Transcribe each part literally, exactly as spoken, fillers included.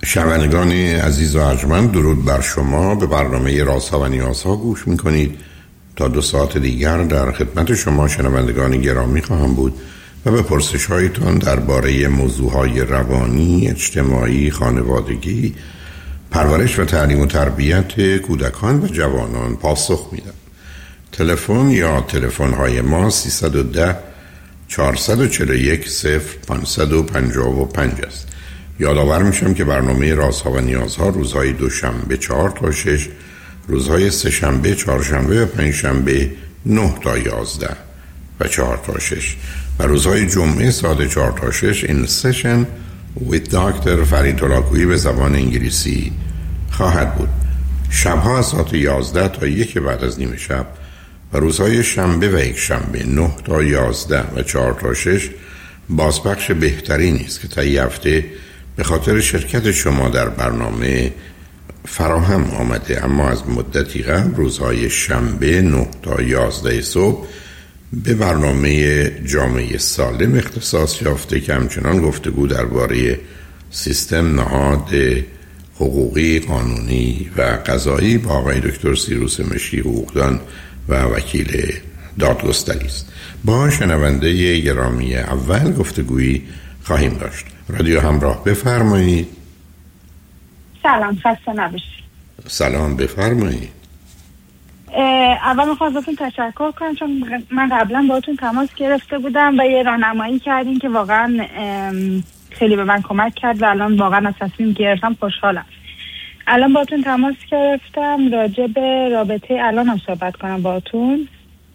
شنوندگان عزیز و ارجمند، درود بر شما. به برنامه رازها و نیازها گوش میکنید. تا دو ساعت دیگر در خدمت شما شنوندگان گرامی خواهم بود و به پرسش هایتان درباره موضوعهای روانی، اجتماعی، خانوادگی، پرورش و تعلیم و تربیت کودکان و جوانان پاسخ میدم. تلفن یا تلفن های ما سیصد و ده چهارصد و چهل و یک صفر پانصد و پنجاه و پنج است. یادآور میشم که برنامه رازها و نیازها روزهای دوشنبه چهار تا شش، روزهای سه شنبه، چهار شنبه و پنج شنبه نه تا یازده و چهار تا شش و روزهای جمعه ساعت چهار تا شش این سشن with دکتر فرید طلاقویی به زبان انگلیسی خواهد بود. شبها از ساعت یازده تا یک بعد از نیمه شب و روزهای شنبه و یک شنبه نه تا یازده و چهار تا شش بازپخش بهترینی است که تا یک هفته به خاطر شرکت شما در برنامه فراهم آمده، اما از مدتی قبل روزهای شنبه نه تا یازده صبح به برنامه جامعه سالم اختصاص یافته که همچنان گفتگو درباره سیستم نهاد حقوقی، قانونی و قضایی با آقای دکتر سیروس مشی حقوقدان و وکیل دادگستری است. با شنونده گرامی اول گفتگویی خواهیم داشت. رادیو همراه، بفرمایید. سلام، خسته نباشید. سلام، بفرمایید. اول میخوام ازتون تشکر کنم چون من قبلا باهاتون تماس گرفته بودم و یه راهنمایی کردین که واقعا خیلی به من کمک کرد و الان واقعا از تصمیم گرفتم خوشحالم. الان باهاتون تماس گرفتم راجع به رابطه الانم صحبت کنم باهاتون.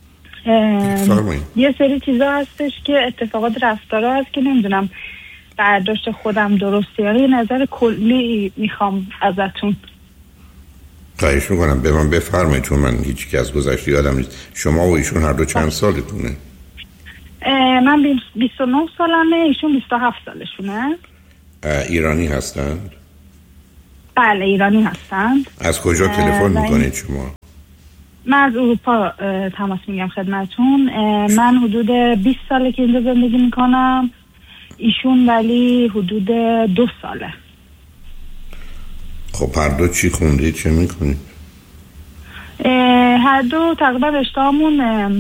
یه سری چیزا هستش که اتفاقات رفتارها هست که نمیدونم برداشت خودم درسته یا یه نظر کلی میخوام ازتون. خواهش میکنم به من بفرمایید چون من هیچی که از گذشته یادم نیست. شما و ایشون هر دو چند سالتونه؟ من بیست و نه سالمه، ایشون بیست و هفت سالشونه. ایرانی هستند؟ بله ایرانی هستند. از کجا تلفن میکنید شما؟ من از اروپا تماس میگم خدمتون. من حدود بیست ساله که اینجا زندگی میکنم، ایشون ولی حدود دو ساله. خب هر دو چی خوندید، چه میکنید؟ هر دو تقریبا رشته‌مون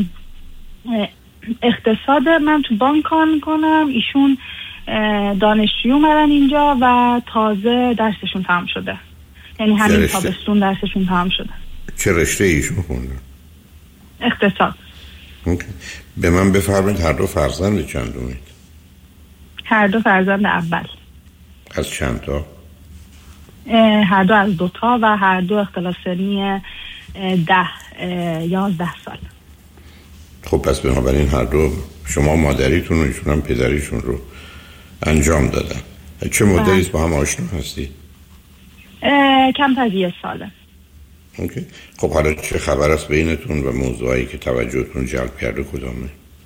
اقتصاد. من تو بانک کار میکنم، ایشون دانشجوی اومدن اینجا و تازه درسشون تمام شده، یعنی همین تابستون درسشون تمام شده. چه رشته ایشون خوندن؟ اقتصاد. اوکی. به من بفرمایید هر دو فرزند چندمید؟ هر دو فرزند اول. از چند تا؟ هر دو از دو تا و هر دو اختلاف سنی ده یازده سال. خب پس بنابراین هر دو شما مادریتون و ایشون هم پدریشون رو انجام دادن. چه مدتی است با هم آشنا هستی؟ کمتر از یه ساله. اوکی. خب حالا چه خبر است بینتون و موضوعی که توجهتون جلب کرده کدامه؟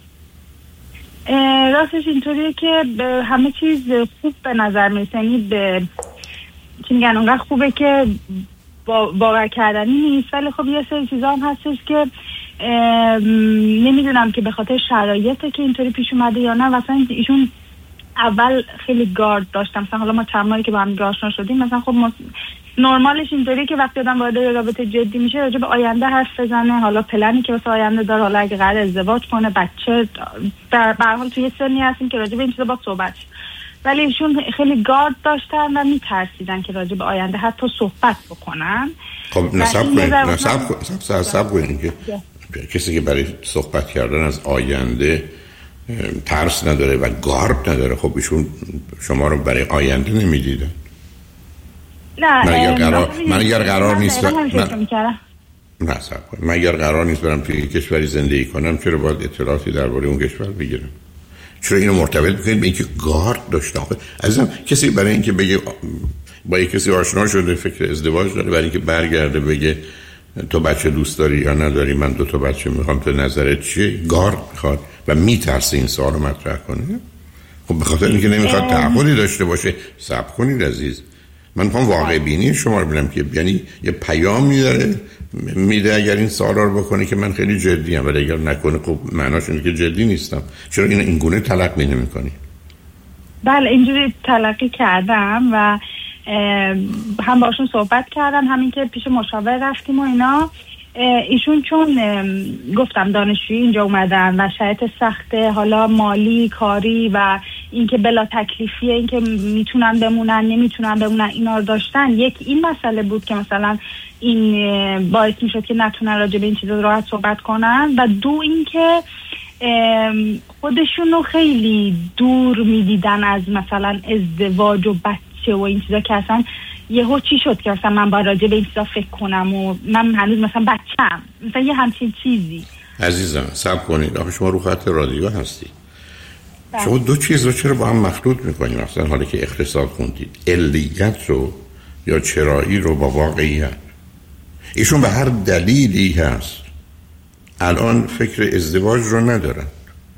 راستش اینطوریه که همه چیز خوب به نظر میرسه، یعنی به چی میگن اونقدر خوبه که با باور کردنی نیست، ولی خب یه سری چیزا هم هستش که نمیدونم که به خاطر شرایطه که اینطوری پیش اومده یا نه. مثلا ایشون اول خیلی گارد داشتم، مثلا حالا ما چند ماهی که با هم آشنا شدیم، مثلا خب ما نرمالش اینطوری که وقتی آدم وارد رابطه جدی میشه راجع به آینده حرف بزنه، حالا پلنی که واسه آینده داره، حالا اگه قرار ازدواج کنه، بچه، در هر حال توی سنی هستیم که راجع به این چیزا با صحبت. ولی ایشون خیلی گارد داشتن و میترسیدن که راجع به آینده حتی صحبت بکنن. خب نصب کنید نصب نصب کنید که کسی که برای صحبت کردن از آینده ترس نداره و گارد نداره، خب ایشون شما رو برای آینده نمیدیدن. نه من اگر قرار من اگر قرار نیست من نه صبر کنید، من اگر قرار نیست برم توی کشوری زندگی کنم چرا باید اطلاعاتی درباره اون کشور بگیرم؟ چرا اینو مرتبط می‌کنید به اینکه گارد داشته؟ عزیزم کسی برای اینکه بگه با یک کسی آشنا شده فکر ازدواج داره، برای اینکه برگرده بگه تو بچه دوست داری یا نداری، من دو تا بچه میخوام، تو نظرت چیه؟ گارد میخواد و میترسه این سوالو مطرح کنه. خب به خاطر اینکه نمیخواد تعهدی داشته باشه. صبر کنید عزیز، من میخوام واقع بینی شما رو ببینم که یعنی یه پیام میداره میده اگر این سوالا رو بکنه که من خیلی جدی ام، ولی اگر نکنه خب معناش اینه که جدی نیستم. چرا این این گونه تلقی نمی‌کنی؟ بله اینجوری تلقی کردم و هم باشون صحبت کردم، همین که پیش مشاور رفتیم و اینا. ایشون چون گفتم دانشجویی اینجا اومدن و شرایط سخته، حالا مالی، کاری و اینکه بلا تکلیفیه، اینکه میتونن بمونن نمیتونن بمونن، اینا رو داشتن. یک این مسئله بود که مثلا این باعث میشد که نتونن راجع به این چیزا راحت صحبت کنن، و دو اینکه خودشون رو خیلی دور میدیدن از مثلا ازدواج و بچه و این چیزا، که اصلا یهو چی شد که مثلا من با راجع به این چیزا فکر کنم و من هنوز مثلا بچه‌ام، مثلا یه همچین چیزی. عزیزم صبر کنید، آخه شما رو خط رادیو هستید. شما دو چیز رو چرا با هم مخلوط میکنید؟ مثلا حالا که اقتصاد خوندید، علیت رو یا چرایی رو با واقعیت. ایشون به هر دلیلی هست الان فکر ازدواج رو ندارن،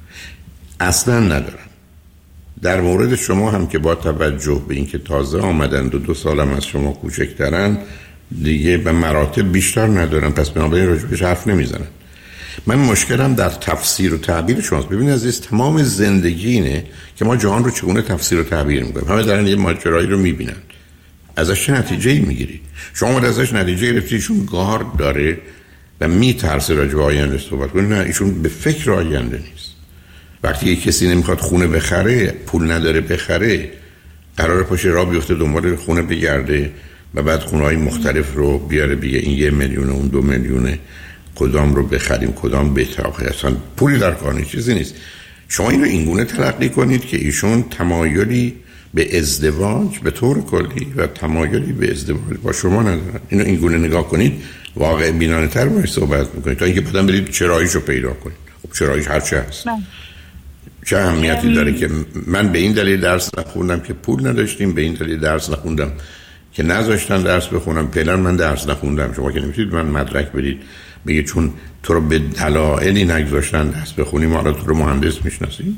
اصلا ندارن. در مورد شما هم که با توجه به اینکه تازه آمدند و دو سالم از شما کوچکترن، دیگه به مراتب بیشتر ندارن، پس بنابراین راجبش حرف نمیزنن. من مشکلم در تفسیر و تعبیر شماست. ببین عزیز، تمام زندگی اینه که ما جهان رو چگونه تفسیر و تعبیر میکنیم. همه دارن یه ماجرایی رو میبینن، ازش چه نتیجه‌ای میگیری؟ شما باید ازش نتیجه گرفتی ایشون گارد داره و میترسه راجع به آینده صحبت کنه. نه، ایشون به فکر آینده نیست. وقتی یک کسی نمیخواد خونه بخره، پول نداره بخره، قراره پاشه راه بیفته دنبال خونه بگرده و بعد خونه‌های مختلف رو بیاره بگه این یه میلیونه اون دو میلیونه، کدام رو بخریم کدام بهتره. اصلا پولی در کار نیست، چیزی نیست. شما این رو اینگونه تلقی کنید که ایشون تمایلی به ازدواج به طور کلی و تمایلی به ازدواج با شما ندارن. اینو اینگونه نگاه کنید، واقع بینانه تر باید صحبت میکنید تا اینکه بعداً برید چراییش رو پیدا کنید. خب چراییش هر چه هست، چه اهمیتی داره که من به این دلیل درس نخوندم که پول نداشتیم، به این دلیل درس نخوندم که نذاشتن درس بخونم، فعلا من درس نخوندم. شما که نمیتونید من مدرک بدید بگید چون تو رو به دلایلی نگذاشتن درس بخونی ما رو تو رو مهندس میشناسی.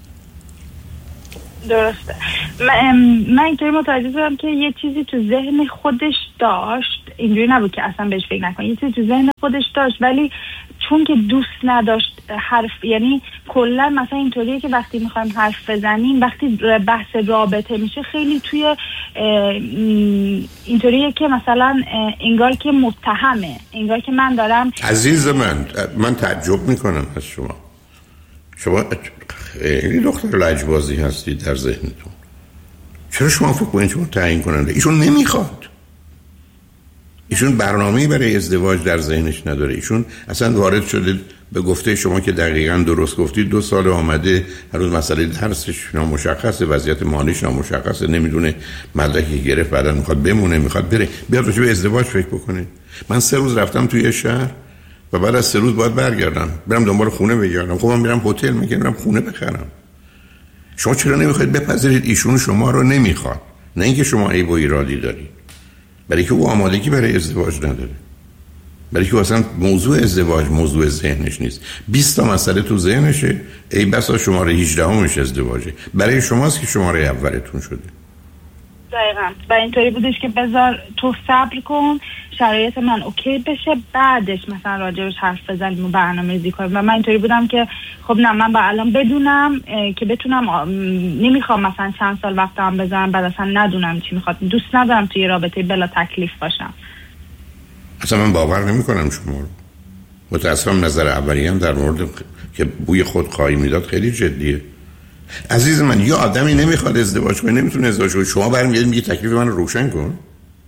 درسته. من, من اینطوری متوجه شدم که یه چیزی تو ذهن خودش داشت، اینجوری نبود که اصلا بهش فکر نکنه، یه چیزی تو ذهن خودش داشت ولی چون که دوست نداشت حرف، یعنی کلا مثلا اینطوریه که وقتی میخوایم حرف بزنیم، وقتی بحث رابطه میشه خیلی توی اینطوریه که مثلا انگار که متهمه، انگار که من دارم. عزیز من من تعجب میکنم از شما. شما خیلی دختر لجبازی هستید در ذهنتون. چرا شما فکر کنید شما تعیین کننده؟ ایشون نمیخواد. ایشون برنامه‌ای برای ازدواج در ذهنش نداره. ایشون اصلا وارد شده به گفته شما که دقیقاً درست گفتید، دو سال آمده، هر روز مسئله درسش نامشخصه، وضعیت مالیش نامشخصه، نمیدونه مدرکی گرفت بعدا میخواد بمونه میخواد بره، بیاد راجع به ازدواج فکر بکنه. من سه روز رفتم توی شهر و بعد از سه روز باید برگردم، برم دنبال خونه بگردم. خب من میرم هتل، میگم برم خونه بخرم. شما چرا نمیخواید بپذیرید ایشون شما رو نمیخواد؟ نه اینکه شما عیب و ایرادی دارید، برای که او آمادگی برای ازدواج نداره، برای که اصلا موضوع ازدواج موضوع ذهنش نیست. بیست تا مسئله تو ذهنشه، ای بسا شماره هجده همش ازدواجه. برای شماست که شماره اولتون شده. دقیقاً. و اینطوری بودش که بذار تو صبر کن، شرایط من اوکی بشه، بعدش مثلا راجعش حرف بزنیم و برنامه‌ریزی کنیم. و من اینطوری بودم که خب نه، من با الان بدونم که بتونم، نمیخوام مثلا چند سال وقت هم بذارم بعد اصلا ندونم چی میخواد. دوست ندارم توی رابطه بلا تکلیف باشم. اصلا من باور نمی‌کنم شما رو. متأسفم نظر اولیم در مورد که بوی خودخواهی میداد خیلی جدیه. عزیز من، یا آدمی نمیخواد ازدواج کنه، نمیتونه ازدواج کنه، شما برمیگردید میگه تکلیف من رو روشن کن.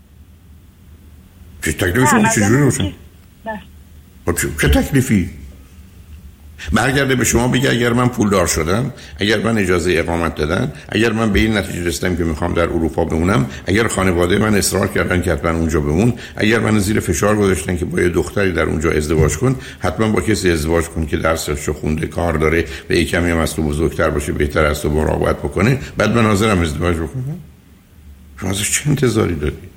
چه تکلیف شما چجوری روشن؟ چه تکلیفی؟ برگرده به شما بگه اگر من پولدار شدم، اگر من اجازه اقامت دادن، اگر من به این نتیجه رسیدم که میخوام در اروپا بمونم، اگر خانواده من اصرار کردن که حتما اونجا بمون، اگر من زیر فشار گذاشتن که با یه دختری در اونجا ازدواج کن، حتما با کسی ازدواج کن که درسش خونده، کار داره و یک کمی هم از تو بزرگتر باشه، بهتر از تو مراقبت بکنه، بعد من حاضرم ازدواج بکنم. شما ازش چه انتظاری دارید؟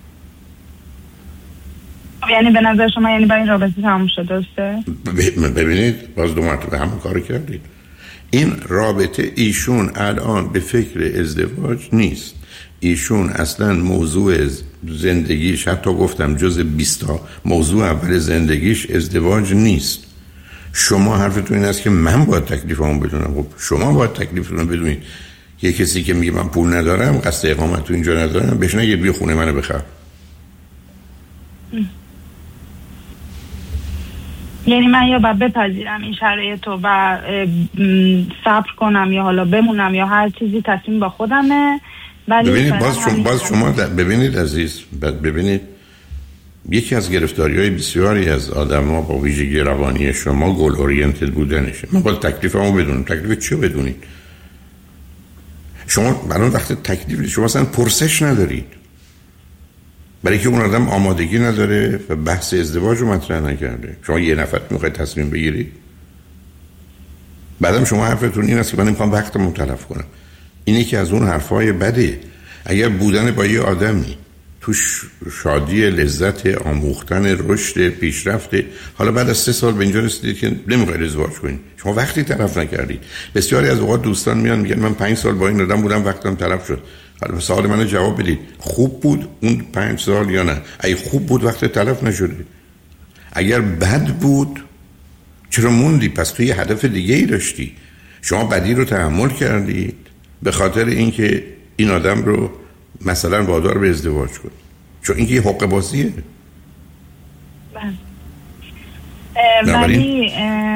یعنی به نظر شما یعنی با این رابطه تموم شده درسته؟ ببینید باز دو مرتبه همون کارو کردید. این رابطه ایشون الان به فکر ازدواج نیست. ایشون اصلا موضوع زندگیش، حتی گفتم جز بیست تا موضوع اول زندگیش ازدواج نیست. شما حرفتون این است که من باید تکلیفمو بدونم. خب شما باید تکلیفتون رو بدونید یه کسی که میگه من پول ندارم، قصد اقامت تو اینجا ندارم، بهش نگید بیا خونه منو بخر. یعنی من یا باید بپذیرم این شرایط رو و صبر کنم یا حالا بمونم یا هر چیزی، تصمیم با خودمه. ببینید باز شما, باز شما ببینید عزیز، ببینید یکی از گرفتاری‌های بسیاری از آدم‌ها با ویژگی روانی شما گول اورینتد بودنشه. من باید تکلیفمو بدونم. تکلیف چی بدونید؟ شما برای وقت تکلیف شما اصلا پرسش ندارید، برای که اون آدم آمادگی نداره و بحث ازدواج رو مطرح نکرده. شما یه نفر میخواید تصمیم بگیرید، بعدم شما حرفتون این است که من نمیخوام وقتمو تلف کنم. اینی که از اون حرفای بده. اگر بودن با یه آدمی توش شادی، لذت، آموختن، رشد، پیشرفت، حالا بعد از سه سال به اینجا رسیدید که نمیخواید ازدواج کنید، شما وقتی تلف نکردید. بسیاری از اوقات دوستان میان میگن من پنج سال با این آدم بودم وقتم تلف شد. حالا سوال منو جواب بدید، خوب بود اون پنج سال یا نه؟ اگه خوب بود وقت تلف نشده. اگر بد بود چرا موندی؟ پس توی هدف دیگه ای داشتی. شما بدی رو تحمل کردید به خاطر اینکه این آدم رو مثلا وادار به ازدواج کنید، چون اینکه یه حق بازیه. ولی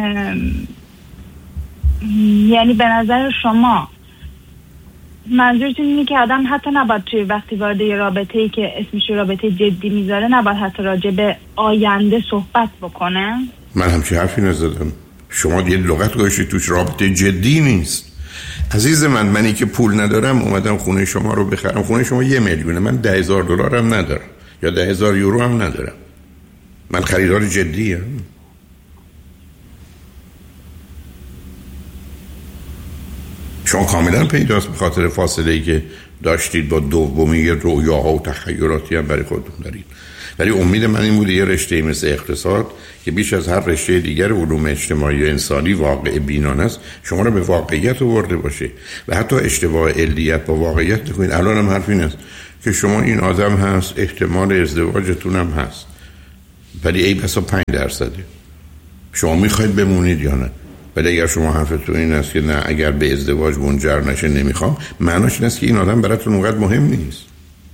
یعنی به نظر شما منظورتون اینه که آدم حتی نباید توی وقتی وارد یه رابطه‌ای که اسمش رابطه جدی میذاره نباید حتی راجع به آینده صحبت بکنه؟ من همچین حرفی نزدم. شما یه لغت گوشید توش رابطه جدی نیست. عزیز من، منی که پول ندارم اومدم خونه شما رو بخرم. خونه شما یه میلیونه، من ده هزار دلار هم ندارم یا ده هزار یورو هم ندارم. من خریدار جدی هم. شما کاملا پیداست به خاطر فاصله ای که داشتید با دومی رویاها و تخیلاتی هم برای خودتون دارید. ولی امید من این بوده یه رشته مثل اقتصاد که بیش از هر رشته دیگر علوم اجتماعی و انسانی واقع بینانه است، شما رو به واقعیت آورده باشه و حتی اشتباه علیت با واقعیت نکنید. الان هم حرف این است که شما این آدم هست، احتمال ازدواجتون هم هست، ولی ای بسا پنج درصده. شما میخواید بمونید یا نه؟ ولی اگر شما حرفتون این است که نه اگر به ازدواج منجر نشه نمیخوام، معناش این است که این آدم براتون اونقدر مهم نیست.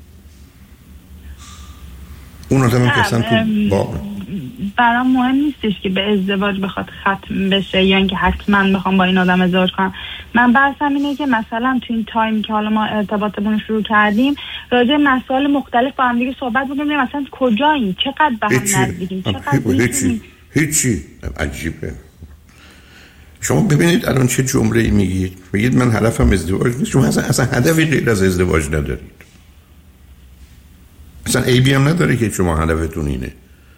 اون آدم هم که اصلا تو باب برام مهم نیستش که به ازدواج بخواد ختم بشه یا اینکه حتما بخوام با این آدم ازدواج کنم. من بحثم اینه که مثلا تو این تایم که حالا ما ارتباطمون شروع کردیم راجع مسائل مختلف با هم دیگه صحبت بکنیم، مثلا کجاییم، چقدر به هم نزدیکیم، چقدر هیچی هیچی عجیبه. شما ببینید الان چه جمله‌ای میگید. میگید من هدفم ازدواج نیست. شما اصلا اصلا هدفی غیر از ازدواج ندارید. اصلا عیبی هم نداره که شما هدفتون اینه.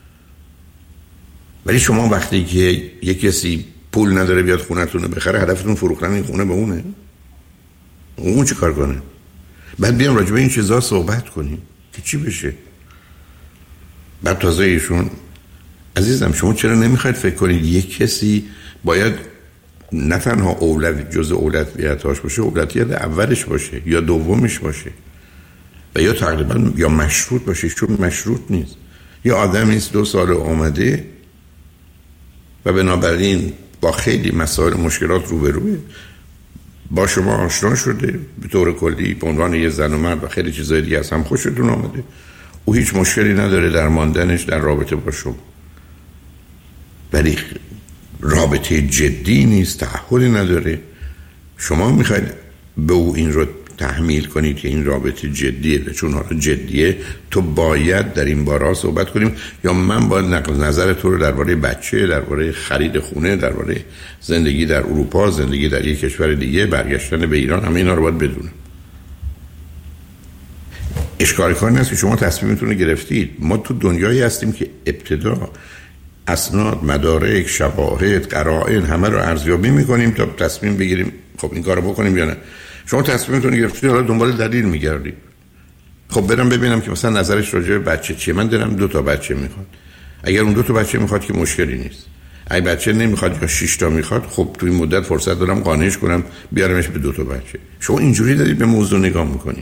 ولی شما وقتی که یک کسی پول نداره بیاد خونتون رو بخره، هدفتون فروختن این خونه به اونه؟ اون چه کار کنه؟ بعد بیام راجع به این چیزا صحبت کنیم که چی بشه؟ بعد تازه ایشون عزیزم شما چرا نمیخواید فکر کنید یک کسی باید نه تنها اولویت جز اولویتاش باشه، اولویت اولش باشه یا دومش باشه و یا تقریبا یا مشروط باشه، چون مشروط نیست. یا آدمی است دو سال آمده و بنابراین با خیلی مسائل مشکلات روبروه، با شما آشنا شده به طور کلی به عنوان یه زن و مرد و خیلی چیزای دیگه از هم خوشتون آمده. او هیچ مشکلی نداره در ماندنش در رابطه با شما، ولی رابطه جدی نیست، تعهدی نداره. شما میخواید به او این رو تحمیل کنید که این رابطه جدیه و چون حالا جدیه تو باید در این باره صحبت کنیم، یا من باید نظر تو رو درباره بچه، درباره خرید خونه، درباره زندگی در اروپا، زندگی در یک کشور دیگه، برگشتن به ایران، همه اینا رو باید بدونم. اشکال کار نیست که شما تصمیمتون رو گرفتید. ما تو دنیایی هستیم که ابتدا اسناد، مدارک، شواهد، قرائن همه رو ارزیابی میکنیم تا تصمیم بگیریم خب این کارو بکنیم یا نه. شما تصمیمتون گرفتید، حالا دنبال دلیل میگردید. خب برم ببینم که مثلا نظرش راجع به بچه چیه. من دارم دو تا بچه میخواد. اگر اون دو تا بچه میخواد که مشکلی نیست. اگه بچه نمیخواد یا شش تا میخواد، خب تو این مدت فرصت دارم قانعش کنم بیارمش به دو تا بچه. شما اینجوری دارید به موضوع نگاه میکنید.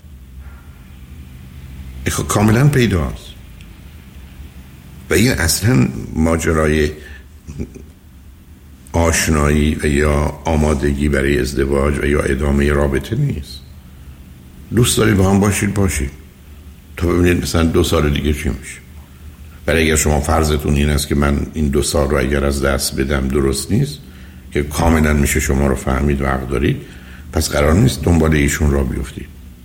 خب کاملا پیداست. و این اصلا ماجرای آشنایی و یا آمادگی برای ازدواج و یا ادامه رابطه نیست. دوست دارید با هم باشید باشید تا ببینید مثلا دو سال دیگه چی میشه. برای اگر شما فرضتون این است که من این دو سال رو اگر از دست بدم درست نیست، که کاملا میشه شما رو فهمید و حق دارید، پس قرار نیست دنبال ایشون را بیفتید.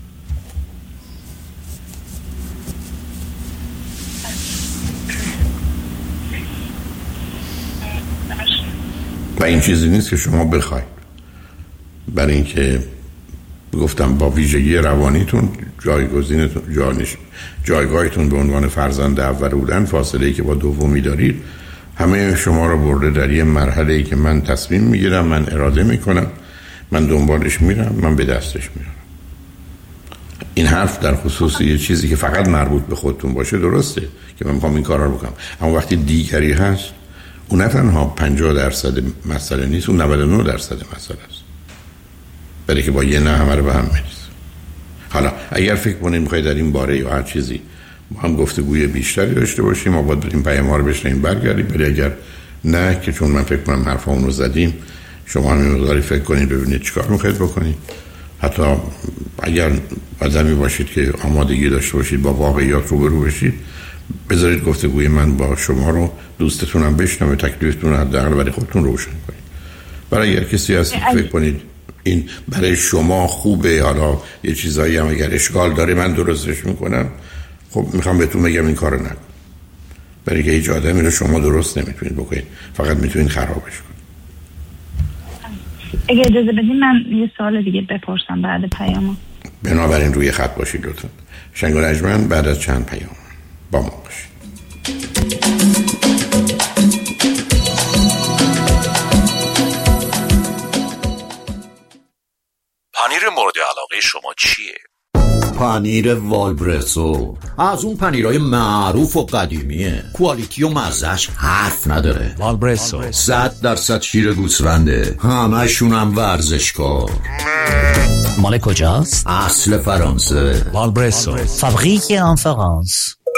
و این چیزی نیست که شما بخواید، برای اینکه گفتم با ویژگی روانیتون جایگزینتون جانش جایگاهتون به عنوان فرزند اول بودن، فاصله ای که با دومی دارید، همه شما رو برده در یه مرحله ای که من تصمیم میگیرم، من اراده میکنم، من دنبالش میرم، من به دستش میارم. این حرف در خصوص یه چیزی که فقط مربوط به خودتون باشه درسته که من میخوام این کارا رو بکنم، اما وقتی دیگری هست اون نه تنها پنجاه درصد مسئله نیست، اون نود و نه درصد مسئله است، برای که با یه نه همه رو به هم میریزه. حالا اگر فکر کنید میخواید در این باره یا هر چیزی با هم گفتگوی بیشتری داشته باشیم، ما باید بریم پیام ها رو بشنیم برگردیم، ولی اگر نه، که چون من فکر کنم حرفا اون رو زدیم، شما هم مقداری فکر کنید ببینید چیکار میخواید بکنید. حتی اگر آدمی باشید که آمادگی داشته باشید با واقعیات روبرو بشید، بذارید گفتگوی من با شما رو دوستتونم بشنوه، تکلیفتون رو حداقل برای خودتون روشن کنید. برای اگر کسی هست فکر کنید این برای شما خوبه، حالا یه چیزایی هم اگر اشکال داره من درستش میکنم، خب میخوام بهتون بگم این کارو نکن، برای که هیچ آدمی رو شما درست نمیتونید بکنید، فقط میتونید خرابش کنید. اگه اجازه بدین من یه سوال دیگه بپرسم بعد پیامو. بنابراین روی خط باشید لطفا. شنگ و نجمن بعد از چند پیام با ما باشید. پنیر مورد علاقه شما چیه؟ پنیر والبرسو، از اون پنیرهای معروف و قدیمیه، کوالیتی و مزهش حرف نداره. والبرسو صد درصد شیر گوسفنده، همشون هم ورزشکار. مال کجاست؟ اصل فرانسه. والبرسو فابریک ان فرانس.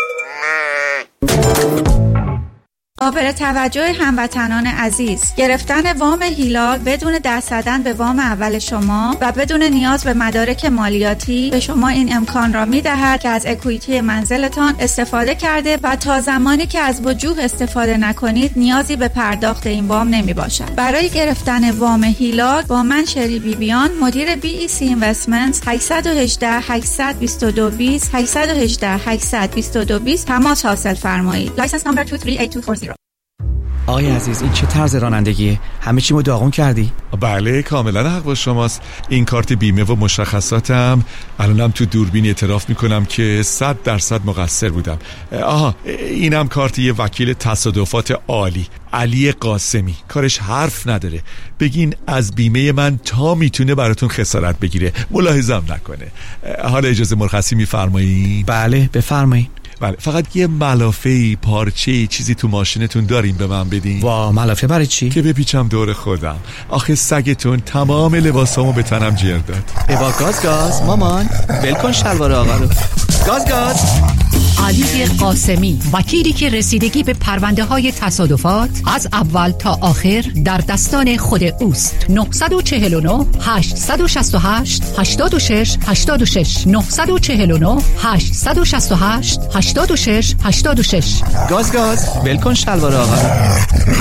قابل توجه هموطنان عزیز، گرفتن وام هیلال بدون دست زدن به وام اول شما و بدون نیاز به مدارک مالیاتی به شما این امکان را می‌دهد که از اکویتی منزلتان استفاده کرده و تا زمانی که از وجوه استفاده نکنید نیازی به پرداخت این وام نمی‌باشد. برای گرفتن وام هیلال با من شری بیبیان، مدیر بی ای سی اینوستمنت، هشت یک هشت هشت دو دو بیست هشت یک هشت هشت دو دو بیست تماس حاصل فرمایید. لایسنس نمبر دو سه هشت دو چهار صفر. آقای عزیز این چه طرز رانندگیه؟ همه چی مو داغون کردی؟ بله کاملا حق با شماست. این کارت بیمه و مشخصاتم، الانم تو دوربین اعتراف میکنم که صد درصد مقصر بودم. آها اینم کارت یه وکیل تصادفات عالی، علی قاسمی، کارش حرف نداره، بگین از بیمه من تا میتونه براتون خسارت بگیره، ملاحظم نکنه. حالا اجازه مرخصی میفرمایین؟ بله بفرمایین. بله فقط یه ملافه پارچه چیزی تو ماشینتون دارین به من بدین؟ وا ملافه برای چی؟ که بپیچم دور خودم. آخه سگتون تمام لباسامو به تنم جر داد. ابا گاز گاز مامان ولکن شلوار آقا رو. گاز گاز. علی قاسمی، وکیلی که رسیدگی به پرونده های تصادفات از اول تا آخر در دستان خود اوست. نه چهار نه هشت شش هشت هشت شش هشت شش نه چهار نه هشت شش هشت هشت شش هشت شش. گاز گاز ولکن شلوار آقا رو.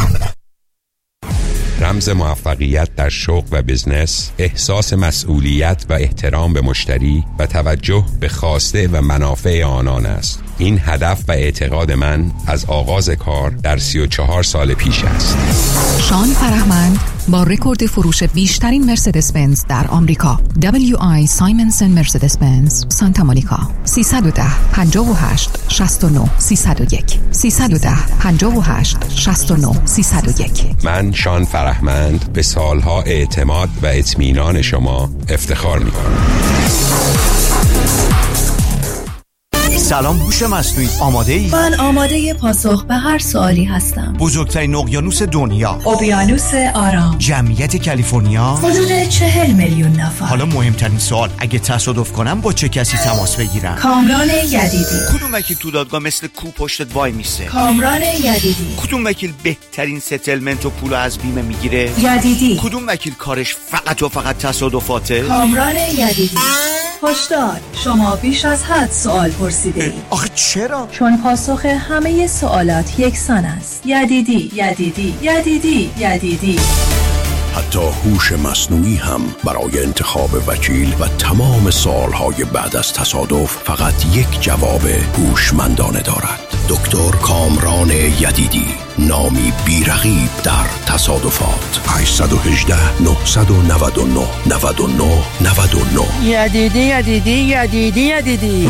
رمز موفقیت در شغل و بزنس، احساس مسئولیت و احترام به مشتری و توجه به خواسته و منافع آنان است. این هدف و اعتقاد من از آغاز کار در سی و چهار سال پیش است. شان فرهمند با رکورد فروش بیشترین مرسدس بنز در آمریکا، دبلیو آی سایمنسن مرسدس بنز سانتا مونیکا، سیصد و ده پنجاه و هشت شصت و نه سیصد و یک سیصد و ده پنجاه و هشت شصت و نه سیصد و یک. من شان فرهمند به سالها اعتماد و اطمینان شما افتخار می‌کنم. سلام هوش مصنوعی، آماده ای؟ من آماده پاسخ به هر سوالی هستم. بزرگترین اقیانوس دنیا، اقیانوس آرام. جمعیت کالیفرنیا حدود چهل میلیون نفر. حالا مهمترین سوال، اگه تصادف کنم با چه کسی تماس بگیرم؟ کامران یدیدی. کدوم وکیل تو دادگاه مثل کو پشتت وای میسه؟ کامران یدیدی. کدوم وکیل بهترین ستلمنت و پولو از بیمه میگیره؟ یدیدی. کدوم وکیل کارش فقط و فقط تصادفاته؟ کامران یدیدی. هشدار، شما بیش از حد سوال پرسیده اید. آخه چرا؟ چون پاسخ همه سوالات یکسان است. یدیدی، یدیدی، یدیدی، یدیدی. حتی هوش مصنوعی هم برای انتخاب وکیل و تمام سوالهای بعد از تصادف فقط یک جواب هوشمندانه دارد. دکتر کامران یدیدی، نامی بی‌رقیب در تصادفات. هشت یک هشت نه نه نه نه نه نه نه. یدیدی یدیدی یدیدی یدیدی.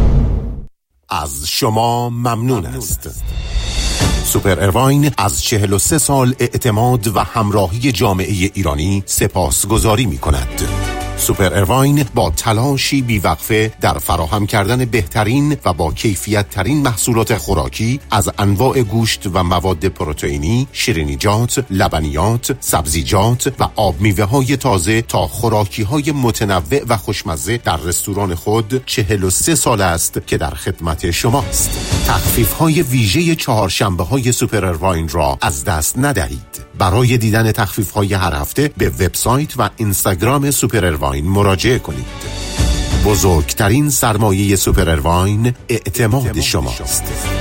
از شما ممنون است. سوپر ارواین از چهل و سه سال اعتماد و همراهی جامعه ایرانی سپاسگزاری می کند. سوپر ارواین با تلاشی بیوقفه در فراهم کردن بهترین و با کیفیت ترین محصولات خوراکی از انواع گوشت و مواد پروتئینی، شیرینیجات، لبنیات، سبزیجات و آب میوه های تازه تا خوراکی های متنوع و خوشمزه در رستوران خود چهل و سه سال است که در خدمت شماست. تخفیف های ویژه چهارشنبه های سوپر ارواین را از دست ندهید. برای دیدن تخفیف های هر هفته به وبسایت و اینستاگرام سوپر ارواین مراجعه کنید. بزرگترین سرمایه سوپر ارواین اعتماد شماست.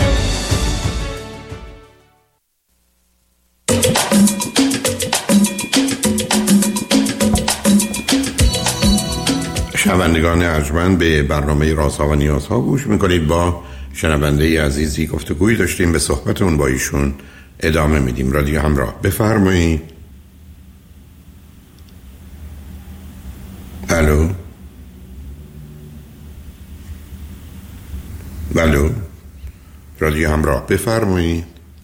شنوندگان ارجمند، به برنامه رازها و نیازها گوش میکنید. با شنونده عزیزی گفتگویی داشتیم، به صحبتون با ایشون ادامه میدیم. رادیو همراه، بفرمایید. الو الو رادیو همراه، بفرمایید.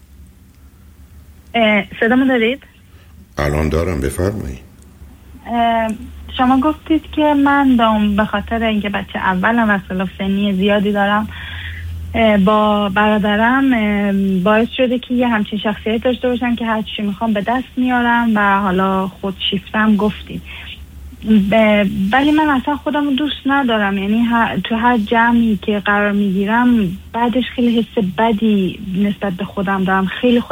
صدامو دارید؟ الان دارم، بفرمایید. شما گفتید که من دام به خاطر اینکه بچه اولم و اختلاف سنی زیادی دارم با برادرم باعث شده که یه همچین شخصیت داشته باشم که هر چی میخوام به دست میارم و حالا خود شیفتم گفتید. ولی من اصلا خودم رو دوست ندارم، یعنی تو هر جمعی که قرار میگیرم بعدش خیلی حس بدی نسبت به خودم دارم، خیلی